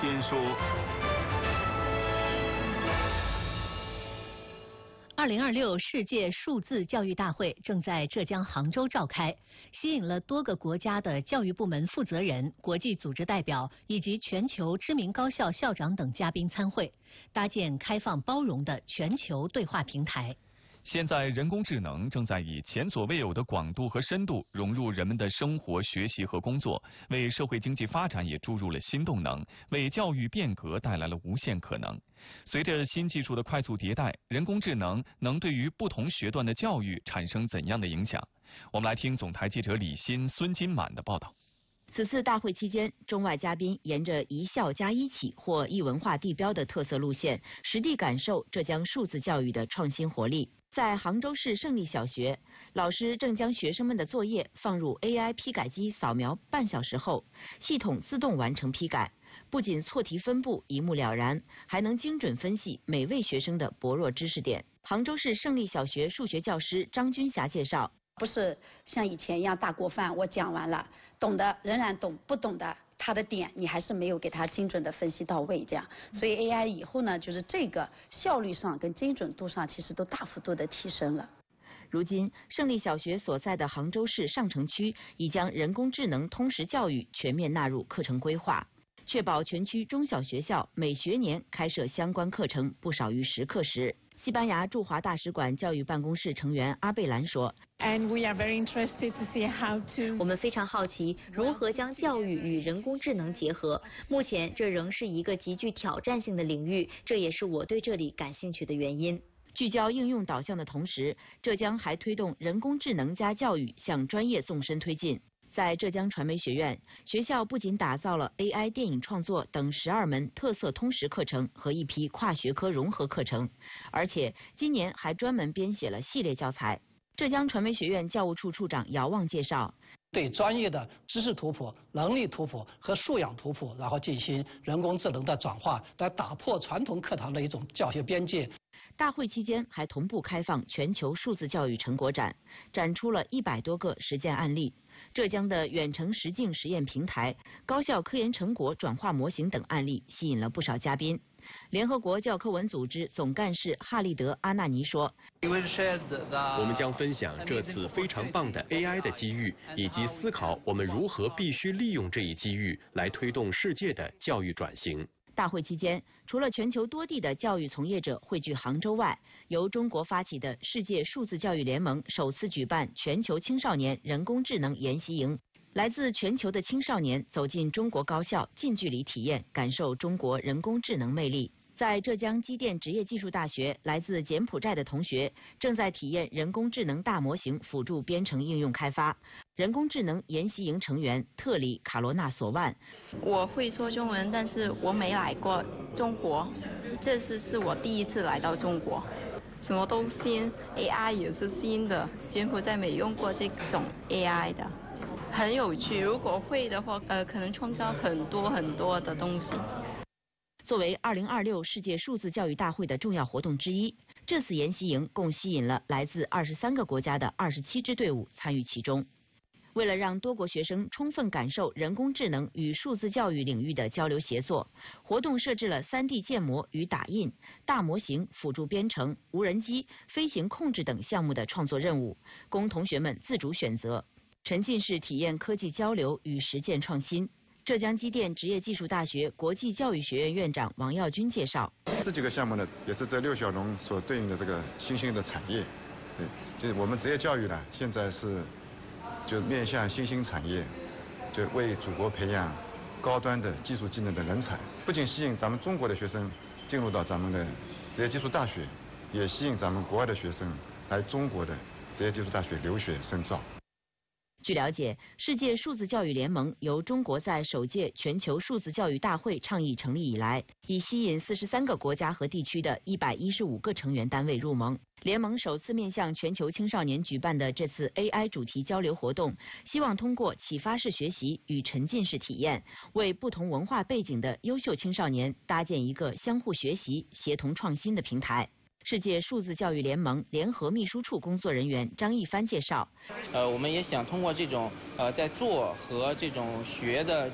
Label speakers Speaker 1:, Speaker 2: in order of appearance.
Speaker 1: 先说。
Speaker 2: 2026世界数字教育大会正在浙江杭州召开，吸引了多个国家的教育部门负责人、国际组织代表以及全球知名高校校长等嘉宾参会，搭建开放包容的全球对话平台。
Speaker 3: 现在，人工智能正在以前所未有的广度和深度融入人们的生活、学习和工作，为社会经济发展也注入了新动能，为教育变革带来了无限可能。随着新技术的快速迭代，人工智能能对于不同学段的教育产生怎样的影响？我们来听总台记者李欣、孙金满的报道。
Speaker 4: 此次大会期间，中外嘉宾沿着一校加一起或一文化地标的特色路线，实地感受浙江数字教育的创新活力。在杭州市胜利小学，老师正将学生们的作业放入 AI 批改机扫描半小时后，系统自动完成批改，不仅错题分布一目了然，还能精准分析每位学生的薄弱知识点。杭州市胜利小学数学教师张军霞介绍。
Speaker 5: 不是像以前一样大锅饭，我讲完了，懂的仍然懂，不懂的他的点你还是没有给他精准的分析到位，这样，所以 AI 以后呢，就是这个效率上跟精准度上其实都大幅度的提升了。
Speaker 4: 如今，胜利小学所在的杭州市上城区已将人工智能通识教育全面纳入课程规划，确保全区中小学校每学年开设相关课程不少于10课时。西班牙驻华大使馆教育办公室成员阿贝兰说
Speaker 6: ：“And we are very interested to see how to。
Speaker 7: 我们非常好奇如何将教育与人工智能结合。目前这仍是一个极具挑战性的领域，这也是我对这里感兴趣的原因。”
Speaker 4: 聚焦应用导向的同时，浙江还推动人工智能加教育向专业纵深推进。在浙江传媒学院，学校不仅打造了 AI 电影创作等12门特色通识课程和一批跨学科融合课程，而且今年还专门编写了系列教材。浙江传媒学院教务处处长姚旺介绍，
Speaker 8: 对专业的知识图谱、能力图谱和素养图谱，然后进行人工智能的转化，来打破传统课堂的一种教学边界。
Speaker 4: 大会期间还同步开放全球数字教育成果展，展出了100多个实践案例。浙江的远程实境实验平台、高校科研成果转化模型等案例吸引了不少嘉宾。联合国教科文组织总干事哈利德·阿纳尼说：“
Speaker 9: 我们将分享这次非常棒的 AI 的机遇，以及思考我们如何必须利用这一机遇来推动世界的教育转型。”
Speaker 4: 大会期间，除了全球多地的教育从业者汇聚杭州外，由中国发起的世界数字教育联盟首次举办全球青少年人工智能研习营。来自全球的青少年走进中国高校，近距离体验感受中国人工智能魅力。在浙江机电职业技术大学，来自柬埔寨的同学正在体验人工智能大模型辅助编程应用开发。人工智能研习营成员特里卡罗纳索万：“
Speaker 10: 我会说中文，但是我没来过中国，这次是我第一次来到中国，什么都新 ，AI 也是新的，柬埔寨没用过这种 AI 的，很有趣。如果会的话，可能创造很多的东西。”
Speaker 4: 作为2026世界数字教育大会的重要活动之一，这次研习营共吸引了来自23个国家的27支队伍参与其中。为了让多国学生充分感受人工智能与数字教育领域的交流协作，活动设置了3D 建模与打印、大模型辅助编程、无人机、飞行控制等项目的创作任务，供同学们自主选择，沉浸式体验科技交流与实践创新。浙江机电职业技术大学国际教育学院院长王耀军介绍
Speaker 11: ：“这几个项目呢，也是这6小龙所对应的这个新兴的产业。对，就是我们职业教育呢，现在是就面向新兴产业，就为祖国培养高端的技术技能的人才，不仅吸引咱们中国的学生进入到咱们的职业技术大学，也吸引咱们国外的学生来中国的职业技术大学留学深造。”
Speaker 4: 据了解，世界数字教育联盟由中国在首届全球数字教育大会倡议成立以来，已吸引43个国家和地区的115个成员单位入盟。联盟首次面向全球青少年举办的这次 AI 主题交流活动，希望通过启发式学习与沉浸式体验，为不同文化背景的优秀青少年搭建一个相互学习、协同创新的平台。世界数字教育联盟联合秘书处工作人员张一帆介绍：“
Speaker 12: 我们也想通过这种在做和这种学的